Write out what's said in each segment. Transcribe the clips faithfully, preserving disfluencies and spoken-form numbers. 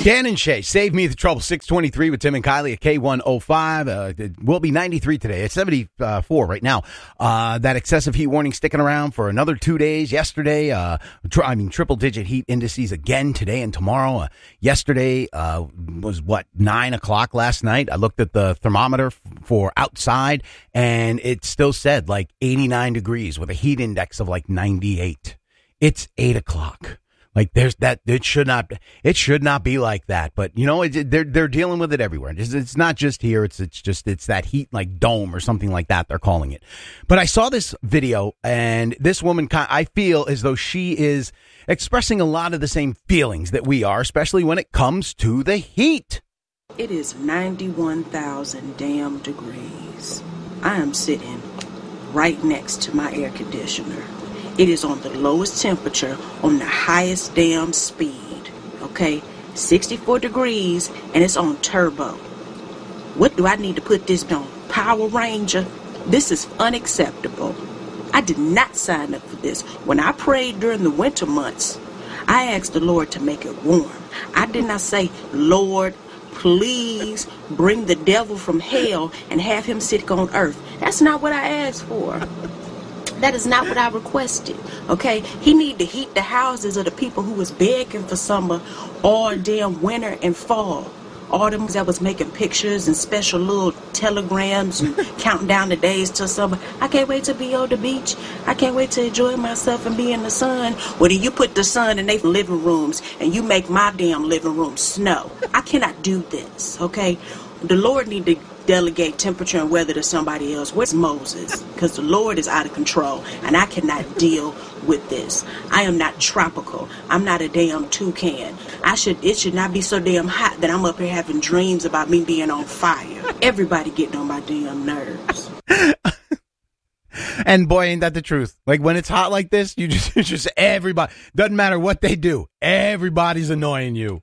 Dan and Shay, save me the trouble. six twenty-three with Tim and Kylie at K one oh five. Uh, it will be ninety-three today. It's seventy-four right now. Uh, that excessive heat warning sticking around for another two days. Yesterday, uh, tr- I mean, triple-digit heat indices again today and tomorrow. Uh, yesterday uh, was, what, nine o'clock last night. I looked at the thermometer f- for outside, and it still said like eighty-nine degrees with a heat index of like ninety-eight. It's eight o'clock. Like there's that, it should not, it should not be like that. But you know, it, they're they're dealing with it everywhere. It's, it's not just here. It's it's just it's that heat like dome or something like that. They're calling it. But I saw this video, and this woman, I feel as though she is expressing a lot of the same feelings that we are, especially when it comes to the heat. It is ninety-one thousand damn degrees. I am sitting right next to my air conditioner. It is on the lowest temperature on the highest damn speed, okay? sixty-four degrees, and it's on turbo. What do I need to put this on? Power Ranger? This is unacceptable. I did not sign up for this. When I prayed during the winter months, I asked the Lord to make it warm. I did not say, Lord, please bring the devil from hell and have him sit on earth. That's not what I asked for. That is not what I requested, okay? He need to heat the houses of the people who was begging for summer all damn winter and fall. All them that was making pictures and special little telegrams and counting down the days till summer. I can't wait to be on the beach. I can't wait to enjoy myself and be in the sun. Well, then you put the sun in their living rooms and you make my damn living room snow. I cannot do this, okay? The Lord need to delegate temperature and weather to somebody else. Where's Moses? Because the Lord is out of control, and I cannot deal with this. I am not tropical. I'm not a damn toucan. I should. It should not be so damn hot that I'm up here having dreams about me being on fire. Everybody getting on my damn nerves. And boy, ain't that the truth. Like when it's hot like this, you just, it's just everybody. Doesn't matter what they do. Everybody's annoying you.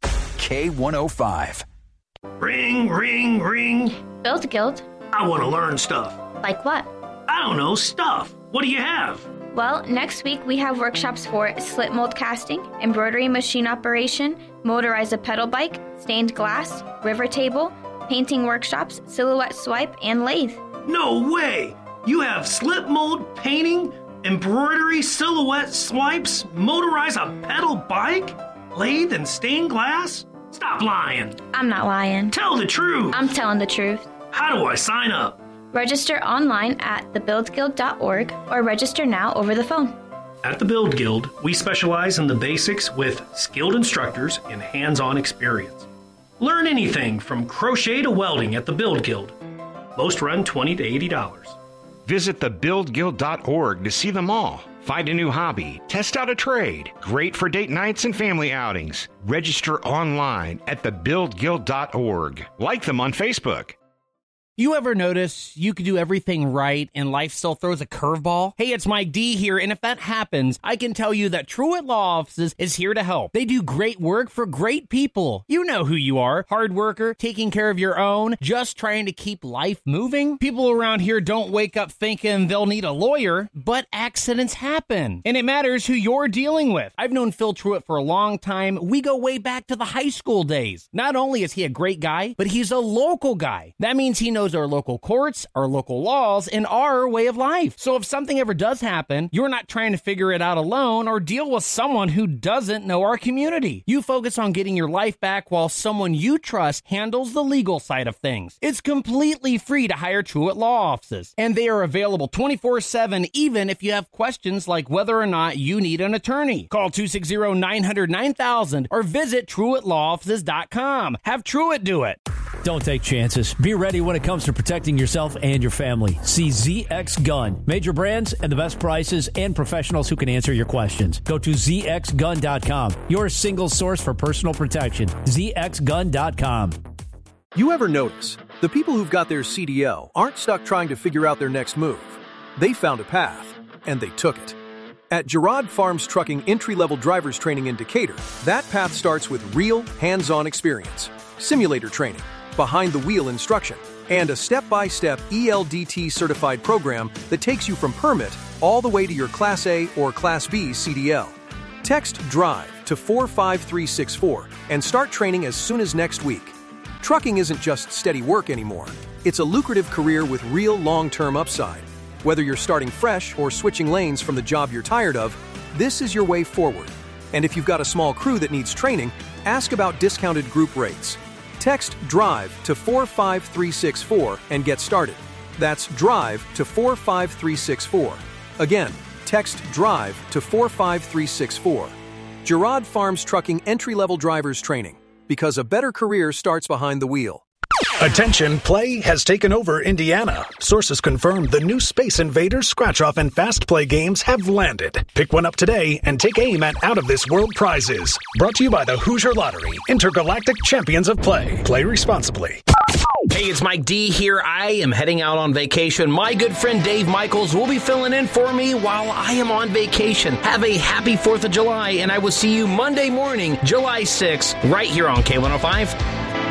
K one oh five. Ring, ring, ring. Build Guild. I want to learn stuff. Like what? I don't know, stuff. What do you have? Well, next week we have workshops for slip mold casting, embroidery machine operation, motorize a pedal bike, stained glass, river table, painting workshops, silhouette swipe, and lathe. No way! You have slip mold, painting, embroidery, silhouette swipes, motorize a pedal bike, lathe, and stained glass? Stop lying. I'm not lying. Tell the truth. I'm telling the truth. How do I sign up? Register online at the build guild dot org or register now over the phone. At the Build Guild, we specialize in the basics with skilled instructors and hands-on experience. Learn anything from crochet to welding at the Build Guild. Most run twenty to eighty dollars. Visit the build guild dot org to see them all. Find a new hobby, test out a trade. Great for date nights and family outings. Register online at the build guild dot org. Like them on Facebook. You ever notice you could do everything right and life still throws a curveball? Hey, it's Mike D here, and if that happens, I can tell you that Truett Law Offices is here to help. They do great work for great people. You know who you are. Hard worker, taking care of your own, just trying to keep life moving. People around here don't wake up thinking they'll need a lawyer, but accidents happen, and it matters who you're dealing with. I've known Phil Truett for a long time. We go way back to the high school days. Not only is he a great guy, but he's a local guy. That means he knows our local courts, our local laws, and our way of life. So if something ever does happen, you're not trying to figure it out alone or deal with someone who doesn't know our community. You focus on getting your life back while someone you trust handles the legal side of things. It's completely free to hire Truett Law Offices, and they are available twenty-four seven even if you have questions like whether or not you need an attorney. Call two six zero, nine hundred, nine thousand or visit truett law offices dot com. Have Truett do it. Don't take chances. Be ready when it comes to protecting yourself and your family. See Z X Gun. Major brands and the best prices and professionals who can answer your questions. Go to z x gun dot com. Your single source for personal protection. z x gun dot com. You ever notice the people who've got their C D L aren't stuck trying to figure out their next move? They found a path, and they took it. At Gerard Farms Trucking Entry-Level Drivers Training in Decatur, that path starts with real, hands-on experience, simulator training, behind-the-wheel instruction, and a step-by-step E L D T-certified program that takes you from permit all the way to your Class A or Class B C D L. Text DRIVE to four five three six four and start training as soon as next week. Trucking isn't just steady work anymore. It's a lucrative career with real long-term upside. Whether you're starting fresh or switching lanes from the job you're tired of, this is your way forward. And if you've got a small crew that needs training, ask about discounted group rates. Text DRIVE to four five three six four and get started. That's DRIVE to four five three six four. Again, text DRIVE to four five three six four. Girard Farms Trucking entry-level drivers training, because a better career starts behind the wheel. Attention, play has taken over Indiana. Sources confirm the new Space Invaders scratch-off and fast play games have landed. Pick one up today and take aim at out-of-this-world prizes. Brought to you by the Hoosier Lottery, intergalactic champions of play. Play responsibly. Hey, it's Mike D here. I am heading out on vacation. My good friend Dave Michaels will be filling in for me while I am on vacation. Have a happy fourth of July, and I will see you Monday morning, July sixth, right here on K one oh five.